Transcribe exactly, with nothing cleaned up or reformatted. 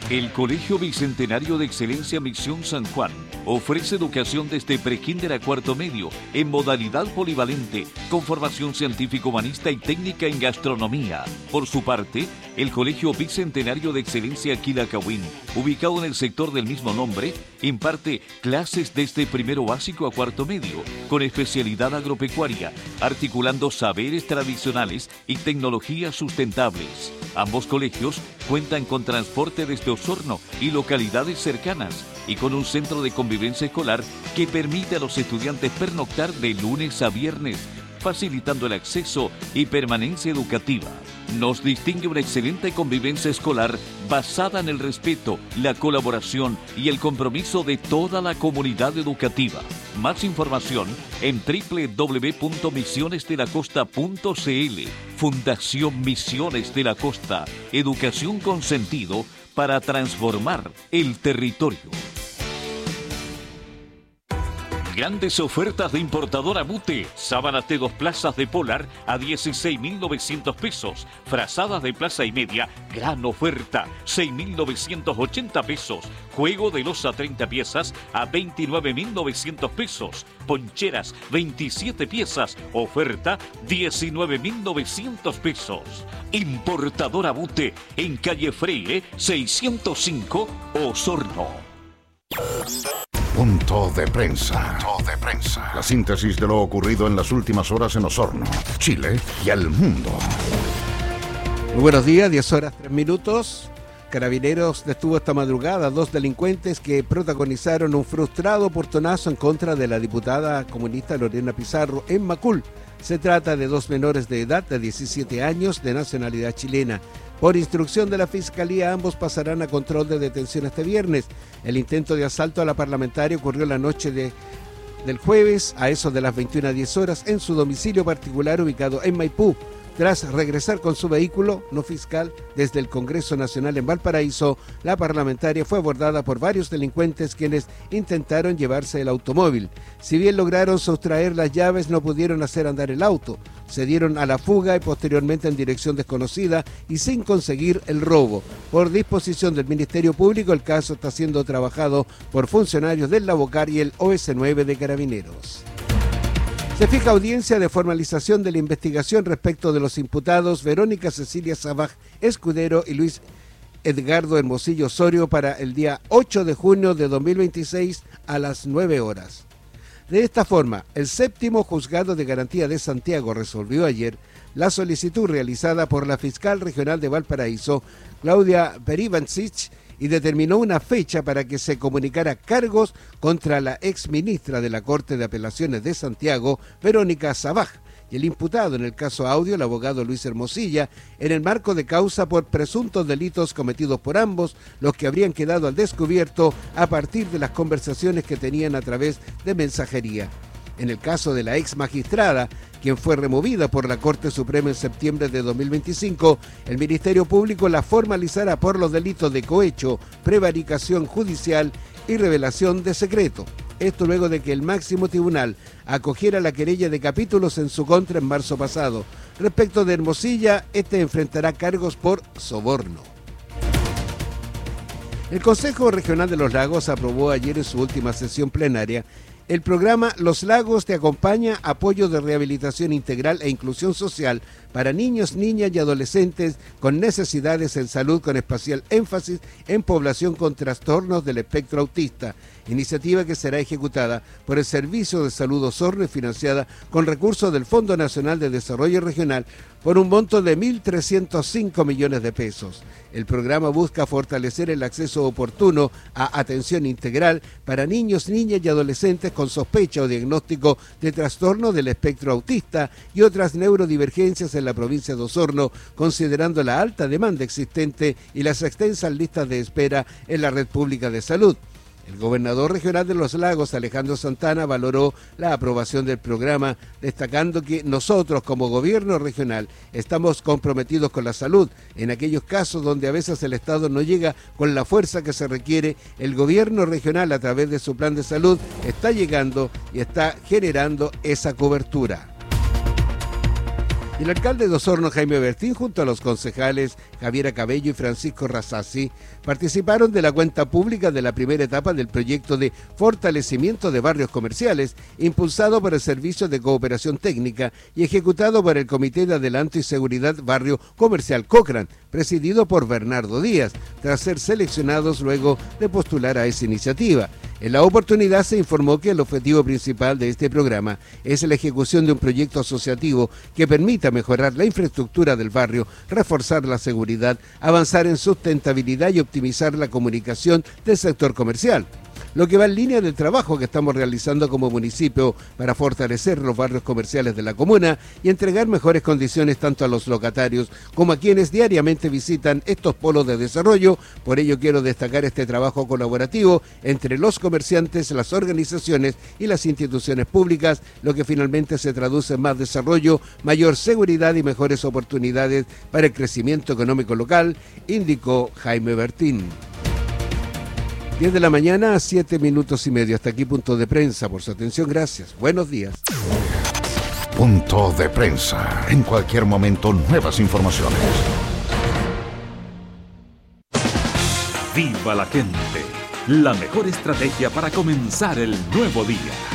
El Colegio Bicentenario de Excelencia Misión San Juan ofrece educación desde prekinder a cuarto medio en modalidad polivalente con formación científico-humanista y técnica en gastronomía. Por su parte, el Colegio Bicentenario de Excelencia Quilacahuen, ubicado en el sector del mismo nombre, imparte clases desde primero básico a cuarto medio con especialidad agropecuaria, articulando saberes tradicionales y tecnologías sustentables. Ambos colegios cuentan con transporte desde Osorno y localidades cercanas y con un centro de convivencia escolar que permite a los estudiantes pernoctar de lunes a viernes, facilitando el acceso y permanencia educativa. Nos distingue una excelente convivencia escolar basada en el respeto, la colaboración y el compromiso de toda la comunidad educativa. Más información en doble u doble u doble u punto misiones de la costa punto c l. Fundación Misiones de la Costa. Educación con sentido para transformar el territorio. Grandes ofertas de importadora Bute. Sábanas de dos plazas de Polar a dieciséis mil novecientos pesos. Frazadas de plaza y media, gran oferta, seis mil novecientos ochenta pesos. Juego de loza treinta piezas a veintinueve mil novecientos pesos. Poncheras veintisiete piezas, oferta diecinueve mil novecientos pesos. Importadora Bute en calle Freire seiscientos cinco, Osorno. Punto de prensa. Punto de prensa. La síntesis de lo ocurrido en las últimas horas en Osorno, Chile y el mundo. Muy buenos días, diez horas tres minutos. Carabineros detuvo esta madrugada a dos delincuentes que protagonizaron un frustrado portonazo en contra de la diputada comunista Lorena Pizarro en Macul. Se trata de dos menores de edad de diecisiete años de nacionalidad chilena. Por instrucción de la Fiscalía, ambos pasarán a control de detención este viernes. El intento de asalto a la parlamentaria ocurrió la noche de, del jueves, a eso de las veintiuna diez horas, en su domicilio particular ubicado en Maipú. Tras regresar con su vehículo no fiscal desde el Congreso Nacional en Valparaíso, la parlamentaria fue abordada por varios delincuentes quienes intentaron llevarse el automóvil. Si bien lograron sustraer las llaves, no pudieron hacer andar el auto. Se dieron a la fuga y posteriormente en dirección desconocida y sin conseguir el robo. Por disposición del Ministerio Público, el caso está siendo trabajado por funcionarios del Lavocar y el O S nueve de Carabineros. Se fija audiencia de formalización de la investigación respecto de los imputados Verónica Cecilia Sabaj Escudero y Luis Edgardo Hermosillo Osorio para el día ocho de junio de dos mil veintiséis a las nueve horas. De esta forma, el séptimo Juzgado de Garantía de Santiago resolvió ayer la solicitud realizada por la fiscal regional de Valparaíso, Claudia Perivancic, y determinó una fecha para que se comunicara cargos contra la exministra de la Corte de Apelaciones de Santiago, Verónica Sabaj, y el imputado en el caso Audio, el abogado Luis Hermosilla, en el marco de causa por presuntos delitos cometidos por ambos, los que habrían quedado al descubierto a partir de las conversaciones que tenían a través de mensajería. En el caso de la ex magistrada, quien fue removida por la Corte Suprema en septiembre de dos mil veinticinco, el Ministerio Público la formalizará por los delitos de cohecho, prevaricación judicial y revelación de secreto. Esto luego de que el máximo tribunal acogiera la querella de capítulos en su contra en marzo pasado. Respecto de Hermosilla, este enfrentará cargos por soborno. El Consejo Regional de los Lagos aprobó ayer en su última sesión plenaria el programa Los Lagos te acompaña, apoyo de rehabilitación integral e inclusión social para niños, niñas y adolescentes con necesidades en salud, con especial énfasis en población con trastornos del espectro autista, iniciativa que será ejecutada por el Servicio de Salud Osorno y financiada con recursos del Fondo Nacional de Desarrollo Regional por un monto de mil trescientos cinco millones de pesos. El programa busca fortalecer el acceso oportuno a atención integral para niños, niñas y adolescentes con sospecha o diagnóstico de trastorno del espectro autista y otras neurodivergencias en la provincia de Osorno, considerando la alta demanda existente y las extensas listas de espera en la red pública de salud. El gobernador regional de Los Lagos, Alejandro Santana, valoró la aprobación del programa, destacando que nosotros como gobierno regional estamos comprometidos con la salud. En aquellos casos donde a veces el Estado no llega con la fuerza que se requiere, el gobierno regional a través de su plan de salud está llegando y está generando esa cobertura. El alcalde de Osorno, Jaime Bertín, junto a los concejales Javiera Cabello y Francisco Razasi, participaron de la cuenta pública de la primera etapa del proyecto de fortalecimiento de barrios comerciales, impulsado por el Servicio de Cooperación Técnica y ejecutado por el Comité de Adelanto y Seguridad Barrio Comercial Cochrane, presidido por Bernardo Díaz, tras ser seleccionados luego de postular a esa iniciativa. En la oportunidad se informó que el objetivo principal de este programa es la ejecución de un proyecto asociativo que permita mejorar la infraestructura del barrio, reforzar la seguridad, avanzar en sustentabilidad y optimizar la comunicación del sector comercial. Lo que va en línea del trabajo que estamos realizando como municipio para fortalecer los barrios comerciales de la comuna y entregar mejores condiciones tanto a los locatarios como a quienes diariamente visitan estos polos de desarrollo. Por ello quiero destacar este trabajo colaborativo entre los comerciantes, las organizaciones y las instituciones públicas, lo que finalmente se traduce en más desarrollo, mayor seguridad y mejores oportunidades para el crecimiento económico local, indicó Jaime Bertín. diez de la mañana, siete minutos y medio. Hasta aquí Punto de Prensa. Por su atención, gracias. Buenos días. Punto de Prensa. En cualquier momento, nuevas informaciones. Viva la gente. La mejor estrategia para comenzar el nuevo día.